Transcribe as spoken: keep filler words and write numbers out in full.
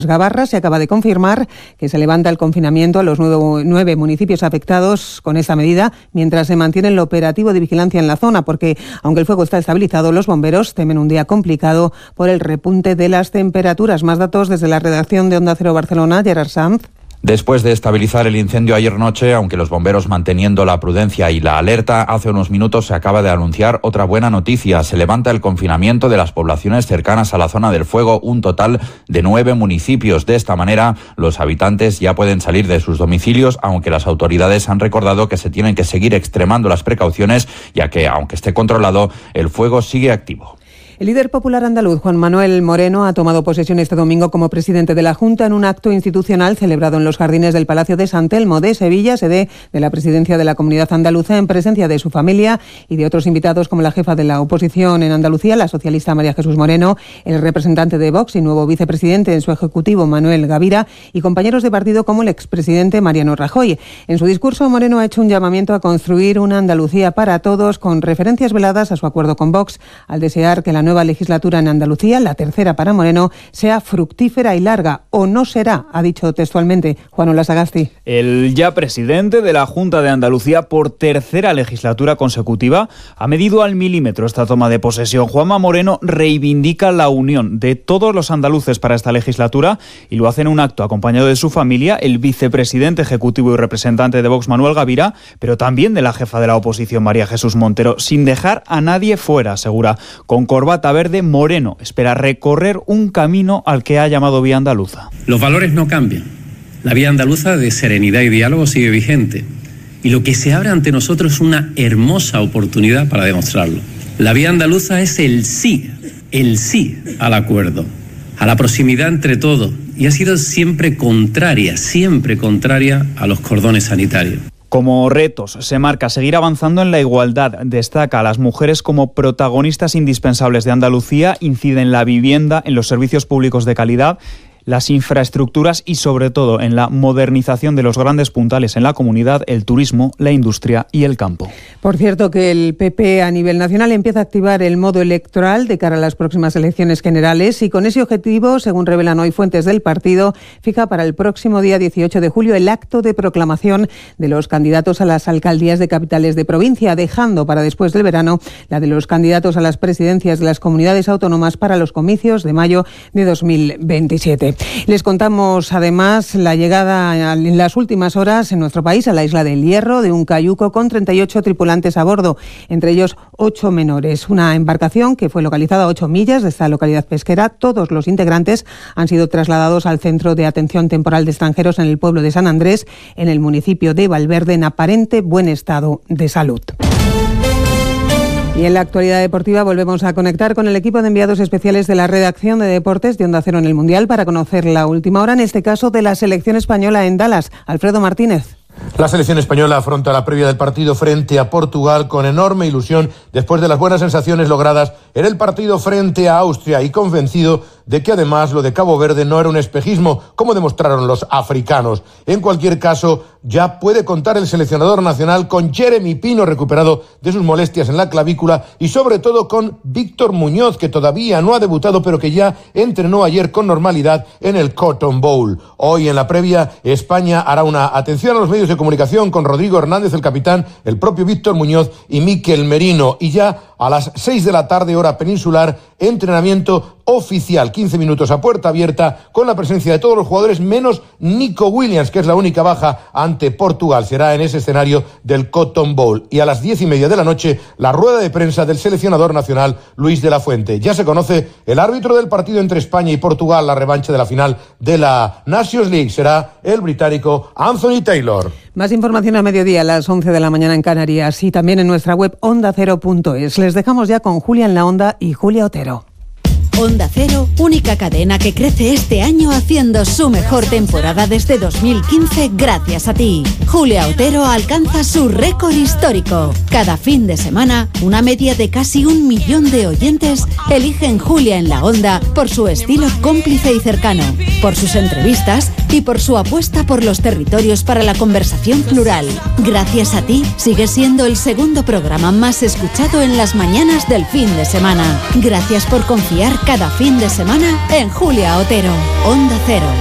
Gabarra se acaba de confirmar que se levanta el confinamiento a los nueve, nueve municipios afectados con esta medida, mientras se mantiene el operativo de vigilancia en la zona, porque aunque el fuego está estabilizado, los bomberos temen un día complicado por el repunte de las temperaturas. Más datos desde la redacción de Onda Cero Barcelona, Gerard Sanz. Después de estabilizar el incendio ayer noche, aunque los bomberos manteniendo la prudencia y la alerta, hace unos minutos se acaba de anunciar otra buena noticia. Se levanta el confinamiento de las poblaciones cercanas a la zona del fuego, un total de nueve municipios. De esta manera, los habitantes ya pueden salir de sus domicilios, aunque las autoridades han recordado que se tienen que seguir extremando las precauciones, ya que, aunque esté controlado, el fuego sigue activo. El líder popular andaluz, Juan Manuel Moreno, ha tomado posesión este domingo como presidente de la Junta en un acto institucional celebrado en los jardines del Palacio de San Telmo de Sevilla, sede de la presidencia de la Comunidad Andaluza, en presencia de su familia y de otros invitados como la jefa de la oposición en Andalucía, la socialista María Jesús Moreno, el representante de Vox y nuevo vicepresidente en su ejecutivo, Manuel Gavira, y compañeros de partido como el expresidente Mariano Rajoy. En su discurso, Moreno ha hecho un llamamiento a construir una Andalucía para todos, con referencias veladas a su acuerdo con Vox, al desear que la nueva nueva legislatura en Andalucía, la tercera para Moreno, sea fructífera y larga, o no será, ha dicho textualmente Juan Ola Sagasti. El ya presidente de la Junta de Andalucía por tercera legislatura consecutiva ha medido al milímetro esta toma de posesión. Juanma Moreno reivindica la unión de todos los andaluces para esta legislatura y lo hace en un acto acompañado de su familia, el vicepresidente ejecutivo y representante de Vox, Manuel Gavira, pero también de la jefa de la oposición, María Jesús Montero, sin dejar a nadie fuera, asegura. Con corbata verde, Moreno espera recorrer un camino al que ha llamado vía andaluza. Los valores no cambian. La vía andaluza de serenidad y diálogo sigue vigente. Y lo que se abre ante nosotros es una hermosa oportunidad para demostrarlo. La vía andaluza es el sí, el sí al acuerdo, a la proximidad entre todos. Y ha sido siempre contraria, siempre contraria a los cordones sanitarios. Como retos se marca seguir avanzando en la igualdad. Destaca a las mujeres como protagonistas indispensables de Andalucía, incide en la vivienda, en los servicios públicos de calidad, las infraestructuras y sobre todo en la modernización de los grandes puntales en la comunidad, el turismo, la industria y el campo. Por cierto, que el P P a nivel nacional empieza a activar el modo electoral de cara a las próximas elecciones generales y con ese objetivo, según revelan hoy fuentes del partido, fija para el próximo día dieciocho de julio el acto de proclamación de los candidatos a las alcaldías de capitales de provincia, dejando para después del verano la de los candidatos a las presidencias de las comunidades autónomas para los comicios de mayo de dos mil veintisiete. Les contamos además la llegada en las últimas horas en nuestro país a la isla del Hierro de un cayuco con treinta y ocho tripulantes a bordo, entre ellos ocho menores. Una embarcación que fue localizada a ocho millas de esta localidad pesquera. Todos los integrantes han sido trasladados al Centro de Atención Temporal de Extranjeros en el pueblo de San Andrés, en el municipio de Valverde, en aparente buen estado de salud. Y en la actualidad deportiva volvemos a conectar con el equipo de enviados especiales de la redacción de deportes de Onda Cero en el Mundial para conocer la última hora, en este caso de la selección española en Dallas. Alfredo Martínez. La selección española afronta la previa del partido frente a Portugal con enorme ilusión después de las buenas sensaciones logradas en el partido frente a Austria y convencido de que además lo de Cabo Verde no era un espejismo, como demostraron los africanos. En cualquier caso, ya puede contar el seleccionador nacional con Jeremy Pino, recuperado de sus molestias en la clavícula, y sobre todo con Víctor Muñoz, que todavía no ha debutado, pero que ya entrenó ayer con normalidad en el Cotton Bowl. Hoy en la previa, España hará una atención a los medios de comunicación con Rodrigo Hernández, el capitán, el propio Víctor Muñoz y Mikel Merino. Y ya a las seis de la tarde, hora peninsular, entrenamiento oficial, quince minutos a puerta abierta, con la presencia de todos los jugadores, menos Nico Williams, que es la única baja ante Portugal. Será en ese escenario del Cotton Bowl. Y a las diez y media de la noche, la rueda de prensa del seleccionador nacional, Luis de la Fuente. Ya se conoce el árbitro del partido entre España y Portugal, la revancha de la final de la Nations League. Será el británico Anthony Taylor. Más información a mediodía, a las once de la mañana en Canarias, y también en nuestra web onda cero punto es. Les dejamos ya con Julia en la Onda y Julia Otero. Onda Cero, única cadena que crece este año haciendo su mejor temporada desde dos mil quince gracias a ti. Julia Otero alcanza su récord histórico. Cada fin de semana, una media de casi un millón de oyentes eligen Julia en la Onda por su estilo cómplice y cercano, por sus entrevistas y por su apuesta por los territorios para la conversación plural. Gracias a ti, sigue siendo el segundo programa más escuchado en las mañanas del fin de semana. Gracias por confiar cada fin de semana en Julia Otero. Onda Cero.